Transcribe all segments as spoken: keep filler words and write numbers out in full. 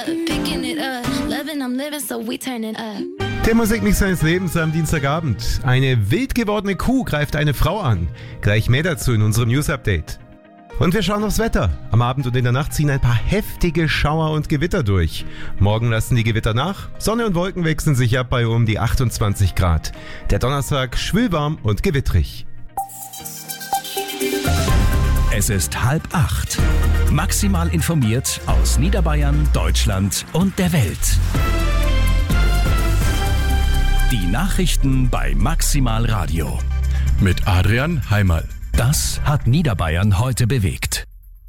Picking it up, loving, I'm living, so we turning up. Der Musikmix seines Lebens am Dienstagabend. Eine wild gewordene Kuh greift eine Frau an. Gleich mehr dazu in unserem News-Update. Und wir schauen aufs Wetter. Am Abend und in der Nacht ziehen ein paar heftige Schauer und Gewitter durch. Morgen lassen die Gewitter nach. Sonne und Wolken wechseln sich ab bei um die achtundzwanzig Grad. Der Donnerstag schwülwarm und gewittrig. Es ist halb acht. Maximal informiert aus Niederbayern, Deutschland und der Welt. Die Nachrichten bei Maximal Radio. Mit Adrian Heimerl. Das hat Niederbayern heute bewegt.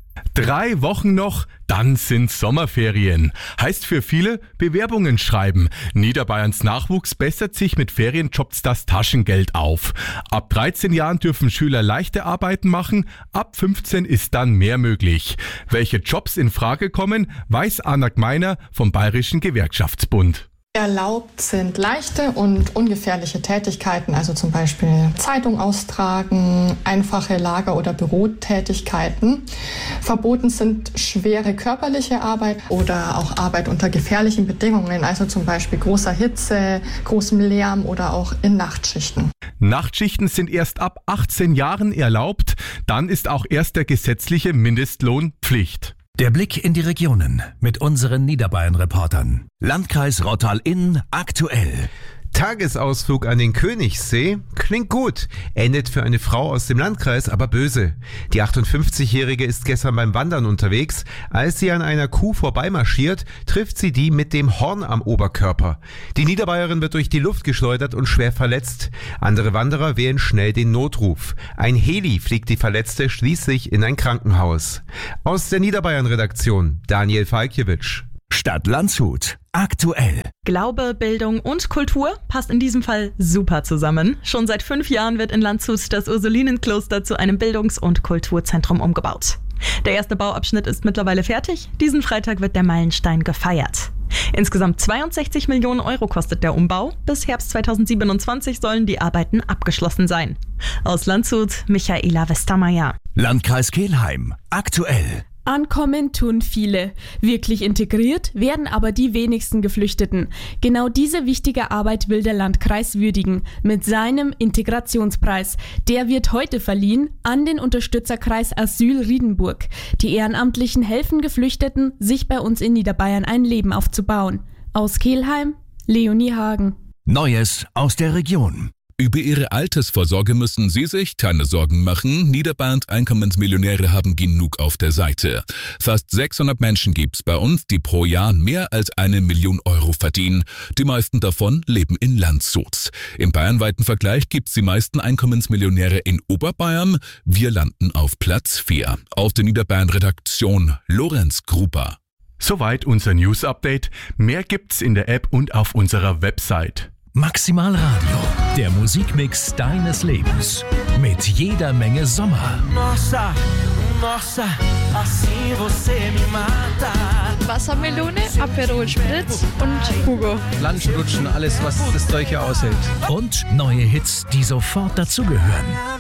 Drei Wochen noch, dann sind Sommerferien. Heißt für viele Bewerbungen schreiben. Niederbayerns Nachwuchs bessert sich mit Ferienjobs das Taschengeld auf. Ab dreizehn Jahren dürfen Schüler leichte Arbeiten machen, ab fünfzehn ist dann mehr möglich. Welche Jobs in Frage kommen, weiß Anna Gmeiner vom Bayerischen Gewerkschaftsbund. Erlaubt sind leichte und ungefährliche Tätigkeiten, also zum Beispiel Zeitung austragen, einfache Lager- oder Bürotätigkeiten. Verboten sind schwere körperliche Arbeit oder auch Arbeit unter gefährlichen Bedingungen, also zum Beispiel großer Hitze, großem Lärm oder auch in Nachtschichten. Nachtschichten sind erst ab achtzehn Jahren erlaubt, dann ist auch erst der gesetzliche Mindestlohn Pflicht. Der Blick in die Regionen mit unseren Niederbayern-Reportern. Landkreis Rottal-Inn aktuell. Tagesausflug an den Königssee klingt gut, endet für eine Frau aus dem Landkreis aber böse. Die achtundfünfzigjährige ist gestern beim Wandern unterwegs. Als sie an einer Kuh vorbeimarschiert, trifft sie die mit dem Horn am Oberkörper. Die Niederbayerin wird durch die Luft geschleudert und schwer verletzt. Andere Wanderer wählen schnell den Notruf. Ein Heli fliegt die Verletzte schließlich in ein Krankenhaus. Aus der Niederbayern-Redaktion Daniel Falkiewicz. Stadt Landshut. Aktuell. Glaube, Bildung und Kultur passt in diesem Fall super zusammen. Schon seit fünf Jahren wird in Landshut das Ursulinenkloster zu einem Bildungs- und Kulturzentrum umgebaut. Der erste Bauabschnitt ist mittlerweile fertig. Diesen Freitag wird der Meilenstein gefeiert. Insgesamt zweiundsechzig Millionen Euro kostet der Umbau. Bis Herbst zweitausendsiebenundzwanzig sollen die Arbeiten abgeschlossen sein. Aus Landshut, Michaela Westermeier. Landkreis Kelheim. Aktuell. Ankommen tun viele. Wirklich integriert werden aber die wenigsten Geflüchteten. Genau diese wichtige Arbeit will der Landkreis würdigen mit seinem Integrationspreis. Der wird heute verliehen an den Unterstützerkreis Asyl Riedenburg. Die Ehrenamtlichen helfen Geflüchteten, sich bei uns in Niederbayern ein Leben aufzubauen. Aus Kelheim, Leonie Hagen. Neues aus der Region. Über ihre Altersvorsorge müssen Sie sich keine Sorgen machen. Niederbayerns Einkommensmillionäre haben genug auf der Seite. Fast sechshundert Menschen gibt's bei uns, die pro Jahr mehr als eine Million Euro verdienen. Die meisten davon leben in Landshut. Im bayernweiten Vergleich gibt's die meisten Einkommensmillionäre in Oberbayern. Wir landen auf Platz vier. Auf der Niederbayern-Redaktion Lorenz Gruber. Soweit unser News-Update. Mehr gibt's in der App und auf unserer Website. Maximal Radio, der Musikmix deines Lebens. Mit jeder Menge Sommer. Nossa, nossa, assim você me mata. Wassermelone, Aperol Spritz und Hugo. Landstrutschen, alles was das Zeug hier aushält. Und neue Hits, die sofort dazugehören.